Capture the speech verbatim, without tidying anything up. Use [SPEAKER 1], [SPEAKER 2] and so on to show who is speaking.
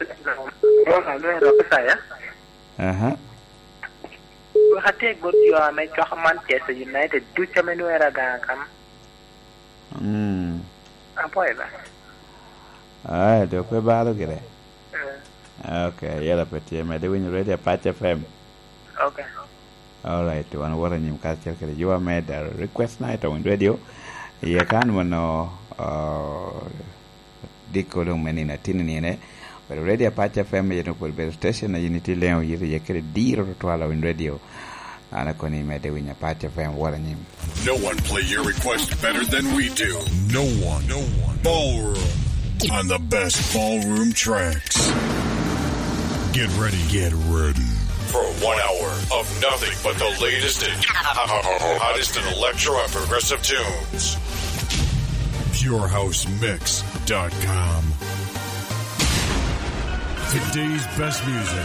[SPEAKER 1] saya.
[SPEAKER 2] Aha.
[SPEAKER 1] Hati gue jual macam Manchester United tu cuma nu era gangkam.
[SPEAKER 2] Hmm.
[SPEAKER 1] Apa ya?
[SPEAKER 2] Ah, do ko baalo gire. Okay, yala peti me de win radio Patch F M.
[SPEAKER 1] Okay.
[SPEAKER 2] All right, one wara nyim ka cer kede you made a request night on radio. Ye kan wono uh dikko dum menina tinni ne. But radio Patch F M you know for bel station na unity leon yiri ye kede diro to ala win radio. Ana koni me de win Patch F M wara nyim.
[SPEAKER 3] No one play your request better than we do. No one. No one. Ballroom on the best ballroom tracks. Get ready. Get ready. For one hour of nothing but the latest and hottest in electro and progressive tunes. pure house mix dot com. Today's best music.